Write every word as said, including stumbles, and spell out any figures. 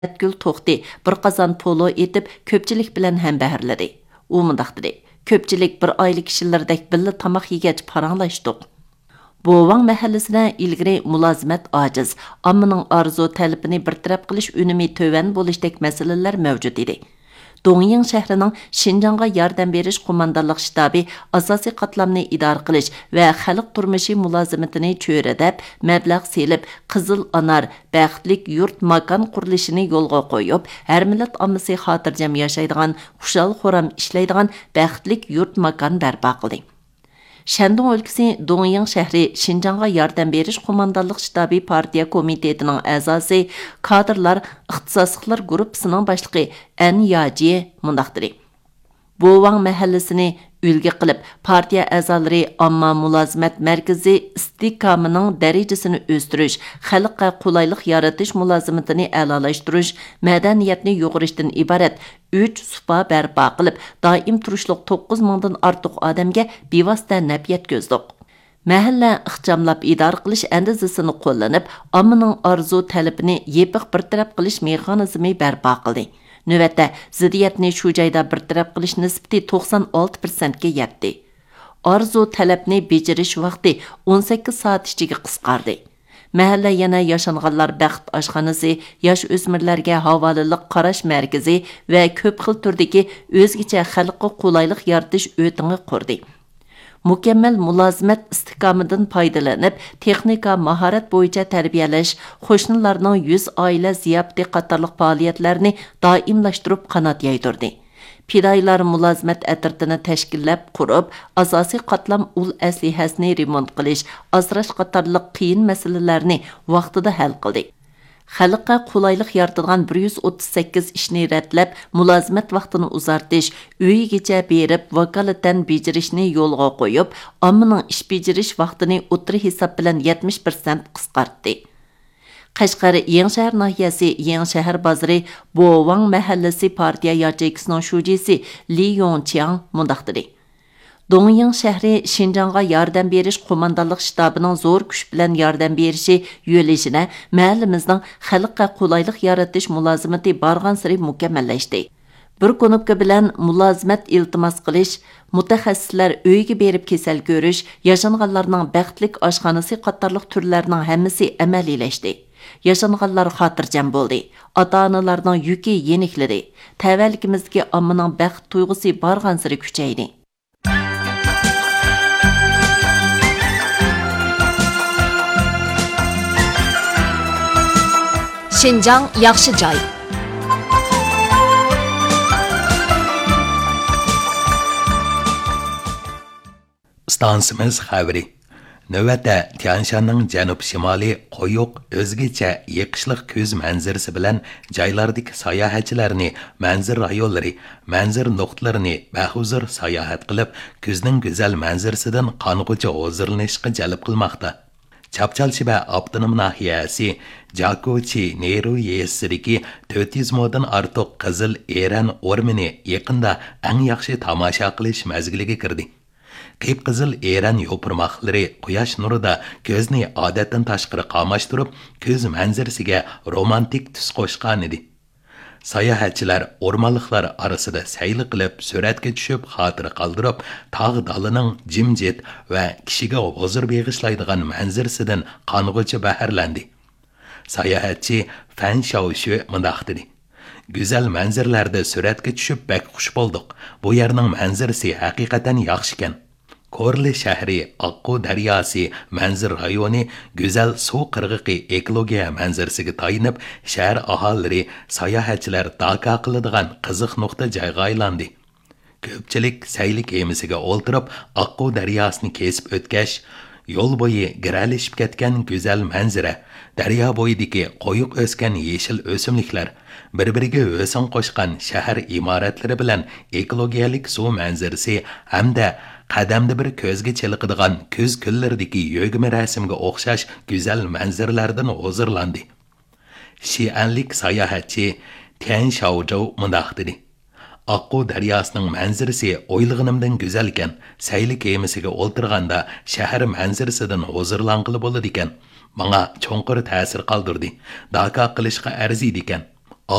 Gül To'xti bir qazan polo etib ko'pchilik bilan ham bahrladi. U mundaq dedi: "Ko'pchilik bir oila kishilardek billa tamoq yegach paranglashdik." Bovang mahallasida ilgari mulozimat ojiz, ammaning orzu talabini bartaraf qilish unumi to'van bo'lishdek masalalar mavjud edi. Dongying shahrining Shinjongga yordam berish qo'mondonlik shtabi asosiy qatlamni idora qilish va xalq turmushi mulozimatini cho'radab, mablag' selib, Qizil Anar baxtlik yurt makon qurilishini yo'lga qo'yib, har millat ommasi xotirjam yashaydigan, xushal xo'ram ishlaydigan baxtlik yurt makon barpo qildi. Shandong o'lkasi Dongying shahri Shinjongga yordam berish qo'mondonlik shtabi partiya komitetining a'zosi, kadrlar ixtisosliklar guruhisining boshlig'i An Yaji mundaq dedi: Bovang mahallasini ulgi qilib, partiya a'zolari omma mulozimat markazi istihkomining darajasini o'stirish, xalqqa qulaylik yaratish mulozimatini a'lolashtirish, madaniyatni yo'g'irishdan iborat uch supa barpo qilib, doim turishliq to'qqiz mingdan ortiq odamga bevosita naf yetkazdik. Mahalla ixchamlab idora qilish andazasini qo'llanib, ommaning orzu talabini yepiq bartaraf qilish mexanizmi barpo qildi. Növətdə ziddiyatni shu joyda bartaraf qilish nisbati to'qson olti foiz ga yetdi. Arzu talabni bejirish vaqti o'n sakkiz soat ichiga qisqardi. Mahalla yana yashanganlar baxt oshxonasi, yosh o'smirlarga havolalik qarash markazi va ko'p xil turdagi o'zgacha xalqqa qulaylik yaratish o'tini qurdi. Mukammal mulozimat istihkomidan foydalanib, texnika mahorat bo'yicha tarbiyalash, qo'shnilarning yuz oila ziyofati qatorliq faoliyatlarni doimlashtirib qanot yaydirdi. Fidoyilar mulozimat atirtini tashkillab qurib, asosiy qatlam ul aslihasini remont qilish, asrash qatorliq qiyin masalalarni vaqtida hal qildi. Xalqqa qulaylik yaratadigan bir yuz o'ttiz sakkiz ishni ratlab, mulozimat vaqtini uzartish, uyigacha berib, vakolatan bejirishni yo'lga qo'yib, ommaning ish bejirish vaqtini o'tri hisob bilan yetmish foiz qisqartdi. Qashqar Yangi nahiyasi Yangi shahar bozori Bovang mahallasi partiya yacheykisining shujisi Li Yongqiang mundaq dedi: Dongying shahri Shinjongga yordam berish qo'mondonlik shtabining zo'r kuch bilan yordam berishi yo'lishini mahallimizning xalqqa qulaylik yaratish mulozimati borgan sari mukammallashdi. Bir konopka bilan mulozimat iltimos qilish, mutaxassislar uyga berib kasal ko'rish, yashanganlarning baxtlik oshxonasi qatorliq turlarning hammasi amaliylashdi. Yashanganlar xotirjam bo'ldi. Ota-onalarning yuki yenikladi. Tavallikimizga ommaning baxt tuyg'usi borgan sari kuchaydi. Şinjan yaxshi joy. Stansimiz xabari. Növətdə Tianshanның janub-shimoliy qoyuq, o'zgacha yiqishliq ko'z manzarasi bilan joylardagi sayohatchilarni manzar rayonlari, manzar nuqtalarini bahuzur sayohat qilib, ko'zning go'zal manzarasidan qong'uchi hozirlanishga jalb qilmoqda. Chapchalshiba avtonom nahiyasi Jakochi Neru yesidagi to'rt yuz modan ortiq qizil eran o'rmini yaqinda eng yaxshi tomosha qilish mazgiliga kirdi. Qip-qizil eran yo'pirmoqlari quyosh nurida ko'zni odatdan tashqari qamashtirib, ko'z manzarasiga romantik tus qo'shgan edi. Sayohatchilar o'rmonliklar orasida sayli qilib, suratga tushib, xotira qoldirib, tog' dalining jimjit va kishiga huzur beg'ishlaydigan manzarasidan qong'uchi baharlandi. Sayohatchi Fan Shaoshu mundaq dedi: Go'zal manzarlarda suratga tushib bak xush bo'ldik. Bu yerning manzarasi haqiqatan yaxshi ekan. Korli shahri Oqqu daryosi manzar rayoni go'zal suv qirg'iqi ekologiya manzarasiga tayinib, shahar aholilari sayohatchilar daka qiladigan qiziq nuqta joyga aylandi. Ko'pchilik sayli kemasiga o'ltirib, Oqqu daryosini kesib o'tkash, yo'l bo'yi giralishib ketgan go'zal manzara, daryo bo'yidagi qo'yiq o'sgan yeshil o'simliklar, bir-biriga o'sin qo'shgan shahar imoratlari bilan ekologiyalik suv manzarasi hamda qadamda bir ko'zga cheliqadigan ko'z kunlaridagi yo'g'ma rasmga o'xshash go'zal manzaralardan huzurlandi. Shianlik sayohatchi Tian Shaozhou mundaq dedi: Oqqu daryosining manzarasi o'ylag'animdan go'zal ekan. Sayli kemasiga o'ltirganda shahar manzarasidan huzurlanqili bo'ladi ekan. Menga cho'nqir ta'sir qoldirdi. Daka qilishga arziydi ekan.